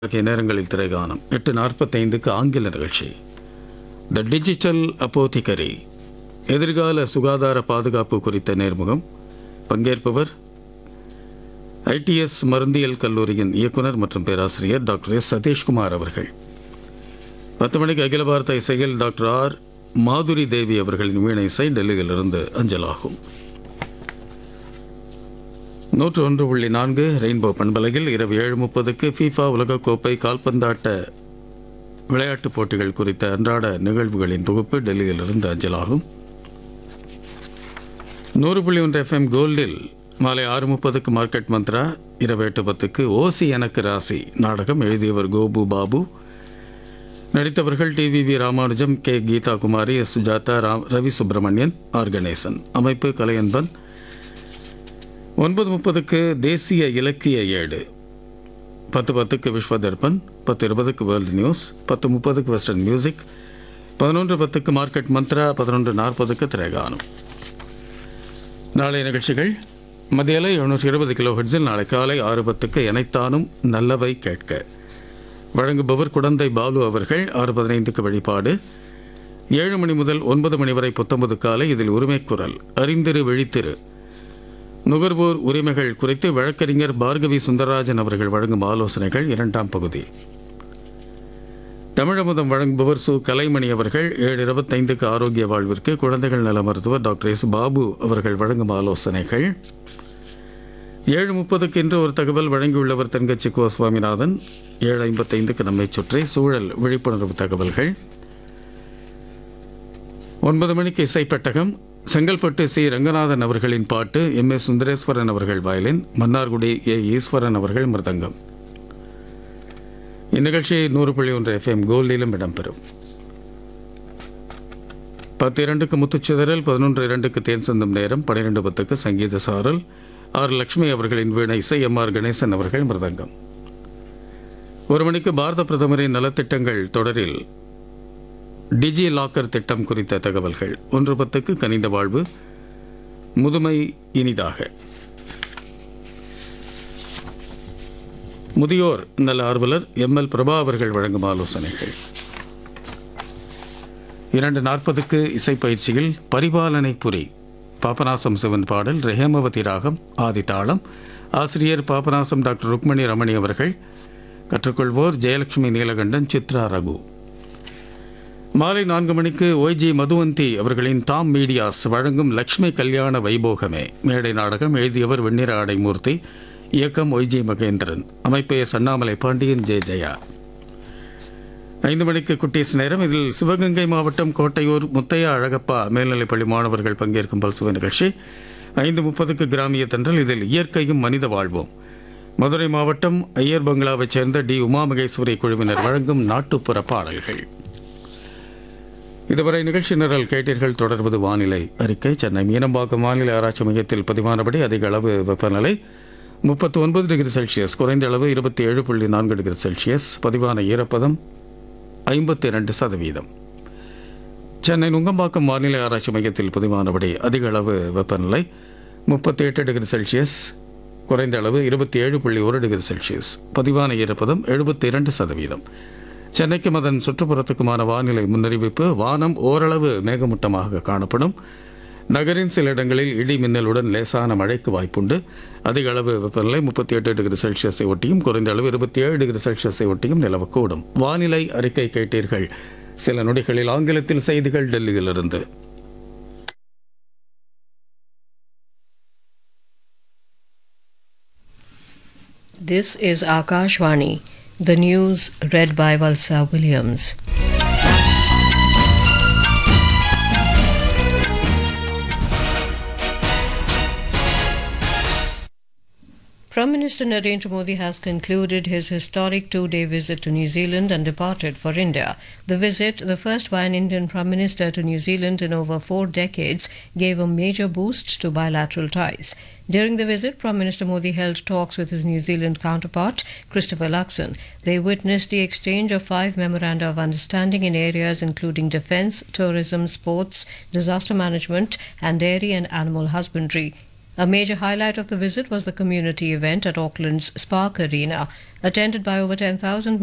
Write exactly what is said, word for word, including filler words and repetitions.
ஆகிய நேரங்களில் திரைகாணும். எட்டு நாற்பத்தைந்துக்கு ஆங்கில நிகழ்ச்சி. த டிஜிட்டல் அப்போத்திகரி, எதிர்கால சுகாதார பாதுகாப்பு குறித்த நேர்முகம். பங்கேற்பவர் ஐடிஎஸ் மருந்தியல் கல்லூரியின் இயக்குனர் மற்றும் பேராசிரியர் டாக்டர் எஸ் சதீஷ்குமார் அவர்கள். பத்து மணிக்கு அகில பாரத இசையில் டாக்டர் ஆர் மாதுரி தேவி அவர்களின் வீணை இசை டெல்லியிலிருந்து அஞ்சலாகும். நூற்று ஒன்று புள்ளி நான்கு ரெயின்போ பண்பலையில் இரவு ஏழு முப்பதுக்கு ஃபீஃபா உலகக்கோப்பை கால்பந்தாட்ட விளையாட்டுப் போட்டிகள் குறித்த அன்றாட நிகழ்வுகளின் தொகுப்பு டெல்லியிலிருந்து அஞ்சலாகும். நூறு புள்ளி ஒன்று எஃப்எம் கோல்டில் மாலை ஆறு முப்பதுக்கு மார்க்கெட் மந்த்ரா, இரவு எட்டு பத்துக்கு ஓசி எனக்கு ராசி நாடகம். எழுதியவர் Gopu Babu. நடித்தவர்கள் T V we Ramanujam, K Geetha Kumari, S Sujatha, Ram Ravi Subramanian, R Ganesan. அமைப்பு கலையன்பன். ஒன்பது முப்பதுக்கு தேசிய இலக்கிய ஏடு, பத்து பத்துக்கு விஸ்வ தர்பன், பத்து இருபதுக்கு வேர்ல்டு நியூஸ், பத்து முப்பதுக்கு வெஸ்டர்ன் மியூசிக், பதினொன்று பத்துக்கு மார்க்கெட் மந்த்ரா, பதினொன்று நாற்பதுக்கு திரைகானம். நாளைய நிகழ்ச்சிகள் மத்தியில எழுநூற்றி இருபது கிலோ ஹெட்ஸில் நாளை காலை ஆறு பத்துக்கு எனைத்தானும் நல்லவை கேட்க வழங்குபவர் குடந்தை பாலு அவர்கள். ஆறு பதினைந்துக்கு வழிபாடு. ஏழு மணி முதல் ஒன்பது மணி வரை புத்தம்பது காலை. இதில் உரிமைக்குரல், அறிந்திரு விழித்திரு, நுகர்வோர் உரிமைகள் குறித்து வழக்கறிஞர் பார்கவி சுந்தரராஜன் அவர்கள் வழங்கும் ஆலோசனைகள் இரண்டாம் பகுதி. தமிழமுதம் வழங்குபவர் சு கலைமணி அவர்கள். ஏழு இருபத்தைந்துக்கு ஆரோக்கிய வாழ்விற்கு குழந்தைகள் நல மருத்துவர் டாக்டர் எஸ் பாபு அவர்கள் வழங்கும் ஆலோசனைகள். ஏழு முப்பதுக்கு இன்று ஒரு தகவல் வழங்கியுள்ளவர் தென்கட்சி கோ சுவாமிநாதன். ஏழு ஐம்பத்தைந்துக்கு நம்மை சுற்றி சூழல் விழிப்புணர்வு தகவல்கள். ஒன்பது மணிக்கு இசைப்பட்டகம். செங்கல்பட்டு சி ரங்கநாதன் அவர்களின் பாட்டு, எம் ஏ சுந்தரேஸ்வரன் அவர்கள் வயலின், மன்னார்குடி ஏ ஈஸ்வரன் அவர்கள் மிருதங்கம். இந்நிகழ்ச்சி நூறு புள்ளி ஒன்று எஃப்எம் கோல்டிலும் இடம்பெறும். பத்து இரண்டுக்கு முத்துச்சிதறல், பதினொன்று இரண்டுக்கு தேன் சிந்தும் நேரம், பன்னிரெண்டு பத்துக்கு சங்கீத சாரல், ஆர் லட்சுமி அவர்களின் வீணை இசை, எம் ஆர் கணேசன் அவர்கள் மிருதங்கம். ஒரு மணிக்கு பாரத பிரதமரின் நலத்திட்டங்கள் தொடரில் டிஜி லாக்கர் திட்டம் குறித்த தகவல்கள். ஒன்று பத்துக்கு கனிந்த வாழ்வு, முதுமை இனிதாக, முதியோர் நல ஆர்வலர் எம் எல் பிரபா அவர்கள் வழங்கும் ஆலோசனைகள். இரண்டு நாற்பதுக்கு இசைப்பயிற்சியில் பரிபாலனை புரி, பாபநாசம் சிவன் பாடல், ரெஹேமவதி ராகம், ஆதி தாளம். ஆசிரியர் பாபநாசம் டாக்டர் ருக்மணி ரமணி அவர்கள். கற்றுக்கொள்வோர் ஜெயலட்சுமி நீலகண்டன், சித்ரா ரகு. மாலை நான்கு மணிக்கு ஒய்ஜி மதுவந்தி அவர்களின் டாம் மீடியாஸ் வழங்கும் லக்ஷ்மி கல்யாண வைபோகமே மேடை நாடகம். எழுதியவர் வெண்ணிற ஆடைமூர்த்தி. இயக்கம் ஒய்ஜி மகேந்திரன். அமைப்பு எஸ் அண்ணாமலை பாண்டியன், ஜே ஜெயா. ஐந்து மணிக்கு குட்டீஸ் நேரம். இதில் சிவகங்கை மாவட்டம் கோட்டையூர் முத்தையா அழகப்பா மேல்நிலைப்பள்ளி மாணவர்கள் பங்கேற்கும் பல்சுவை நிகழ்ச்சி. ஐந்து முப்பதுக்கு கிராமிய தென்றல். இதில் இயற்கையும் மனித வாழ்வோம். மதுரை மாவட்டம் ஐயர் பங்களாவைச் சேர்ந்த டி உமா மகேஸ்வரி குழுவினர் வழங்கும் நாட்டுப்புற பாடல்கள். இதுவரை நிகழ்ச்சி நிரல் கேட்டீர்கள். தொடர்வது வானிலை அறிக்கை. சென்னை மீனம்பாக்கம் வானிலை ஆராய்ச்சி மையத்தில் பதிவானபடி அதிக அளவு வெப்பநிலை முப்பத்தி ஒன்பது டிகிரி செல்சியஸ், குறைந்த அளவு இருபத்தி ஏழு புள்ளி நான்கு டிகிரி செல்சியஸ், பதிவான ஈரப்பதம் ஐம்பத்தி இரண்டு சதவீதம். சென்னை நுங்கம்பாக்கம் வானிலை ஆராய்ச்சி மையத்தில் பதிவானபடி அதிக அளவு வெப்பநிலை முப்பத்தி எட்டு டிகிரி செல்சியஸ், குறைந்த அளவு இருபத்தி ஏழு புள்ளி ஒரு டிகிரி செல்சியஸ், பதிவான ஈரப்பதம் எழுபத்தி இரண்டு சதவீதம். சென்னைக்கும் அதன் சுற்றுப்புறத்துக்குமான வானிலை முன்னறிவிப்பு. வானம் ஓரளவு மேகமூட்டமாக காணப்படும். நகரின் சில இடங்களில் இடி மின்னலுடன் லேசான மழைக்கு வாய்ப்புண்டு. அதிக அளவு வெப்பநிலை முப்பத்தி எட்டு டிகிரி செல்சியஸை ஒட்டியும் குறைந்த அளவு இருபத்தி ஏழு டிகிரி செல்சியஸை ஒட்டியும் நிலவக்கூடும். வானிலை அறிக்கை கேட்டீர்கள். சில நொடிகளில் ஆங்கிலத்தில் செய்திகள் டெல்லியிலிருந்து. This is Akashvani. The news read by Valsa Williams. Prime Minister Narendra Modi has concluded his historic two-day visit to New Zealand and departed for India. The visit, the first by an Indian Prime Minister to New Zealand in over four decades, gave a major boost to bilateral ties. During the visit, Prime Minister Modi held talks with his New Zealand counterpart, Christopher Luxon. They witnessed the exchange of five memoranda of understanding in areas including defence, tourism, sports, disaster management, and dairy and animal husbandry. A major highlight of the visit was the community event at Auckland's Spark Arena, attended by over ten thousand